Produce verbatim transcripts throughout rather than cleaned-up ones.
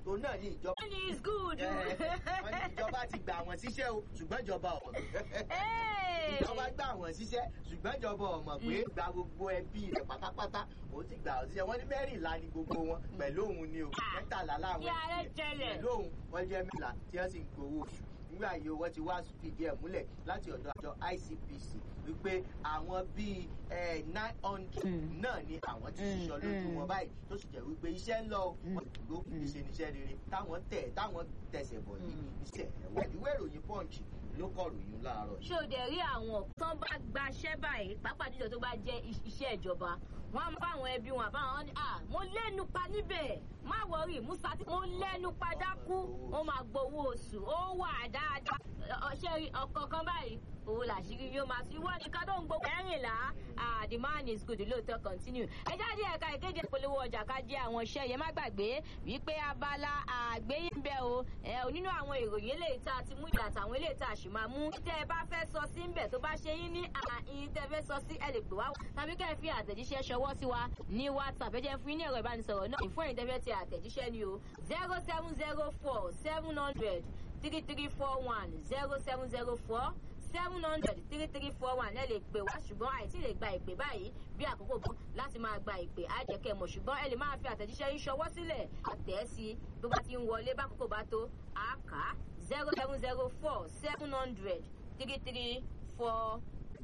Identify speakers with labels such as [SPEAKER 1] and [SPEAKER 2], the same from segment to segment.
[SPEAKER 1] òun náà ní ìjọba.
[SPEAKER 2] money is good.
[SPEAKER 1] wọ́n ní ìjọba ti gbà wọ́n síṣẹ́ o ṣùgbọ́n ìjọba ọ̀mọ̀. ìjọba gbà wọ́n síṣẹ́ ṣùgbọ́n ìjọba ọ̀mọ̀ pé gba gbogbo ẹbí rẹ̀ pátápátá ó ti gbà wọ́n síṣẹ́ wọ́n ní mẹ́rìnlá ni gbogbo wọn pẹ̀lú òun ni o mẹ́tàlá láwọn pẹ̀lú òun wọ́n jẹ́ mẹ́rìnlá tí wọ́n sì ń gbowó oṣù nígbà yìí wọ́n ti wá fìdí ẹ̀ múlẹ̀ láti ọ̀dọ̀ àjọ I C P C wípé àwọn bíi nine hundred náà ni àwọn ti ṣiṣọ́ lójú wọn báyìí tó sì jẹ́ wípé iṣẹ́ ń lọ wọ́n ti dúró ìṣe níṣẹ́ rere táwọn tẹ̀ táwọn tẹ̀sẹ̀ bọ̀ yìí iṣẹ́ ẹ̀wọ̀n ìwé ìròyìn Punch ló kọ ròyìn láàárọ̀ yìí.
[SPEAKER 2] ṣé o dẹ̀ rí àwọn tán bá gbaṣẹ́ báyìí pàápàá jùlọ tó bá jẹ́ iṣẹ́ ìjọba wọ́n á máa fáwọn ẹbí wọn àbáwọn ní à mo lẹ́nu pa níbẹ̀ má wọrí musa tí mo lẹ́nu pa dákú wọ́n máa gbowó oṣù ó wà dáadáa ọ̀ṣẹ́ ọ̀kọ̀ọ̀kan báyìí owó làṣírí yóò máa fi wọ́n ní ká tó ń gbowó ẹ̀rìnlá ah the man is good lóòótọ́ continue. ẹ jáde ẹ̀ka ìkéde ìpolówó ọjà ká jẹ́ àwọn iṣẹ́ yẹn má gbàgbé wípé abala àgbéyé ń bẹ o ẹ nínú àwọn ìròyìn eléyìí tá a ti mú ìdá àtàwọn eléyìí tá a sì máa mú. tẹ́ ẹ bá fẹ́ sọ sí ń bẹ̀ tó bá ṣe yín ní àyìn tẹ́ fẹ́ sọ sí ẹ lè pè wá tàbí kẹ́ ẹ fi àtẹ̀jíṣẹ́ ṣọwọ́ sí wa ní WhatsApp ẹ jẹ́ fún yín ní ẹ̀rọ ìbánisọ̀rọ̀ náà ìfún ẹ̀yin tẹ́ fẹ́ ti àtẹ̀jíṣẹ́ ni o zero seven zero four seven hundred three three four one zero seven zero four seven hundred three three four one ẹ lè pè wá ṣùgbọ́n àìtí lè gba ìpè báyìí bí àkókò bọ́ láti máa gba ìpè àjẹkẹ́ mọ̀ ṣùgbọ́n ẹ lè máa fi àtẹ̀jíṣẹ́ yín ṣọwọ́ sílẹ̀ àtẹ̀ sí bí wọ́n ti ń wọlé bá àkókò bá tó àká zero seven zero four seven hundred three three four.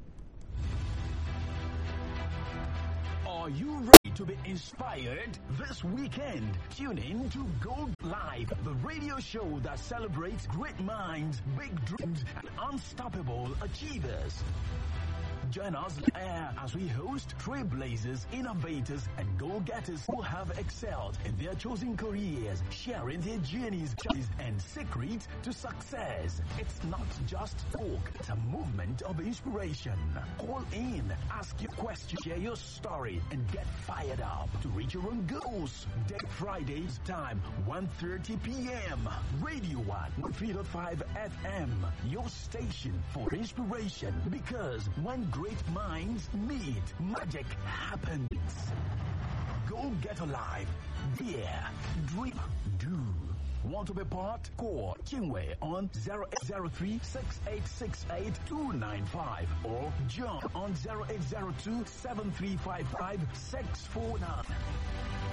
[SPEAKER 3] Are you ready to be inspired this weekend? Tune in to Go Live, the radio show that celebrates great minds, big dreams, and unstoppable achievers. Join us air as we host trailblazers, innovators, and go-getters who have excelled in their chosen careers, sharing their journeys and secrets to success. It's not just talk, it's a movement of inspiration. Call in, ask your question, share your story, and get fired up to reach your own goals. Day Fridays time, one thirty p.m. Radio one, one three point five F M, your station for inspiration. Because when great minds meet, magic happens. Go get alive. Dare. Dream. Do. Want to be part? Call Chingwei on zero eight zero three, six eight six eight, two nine five or John on zero eight zero two, seven three five five, six four nine.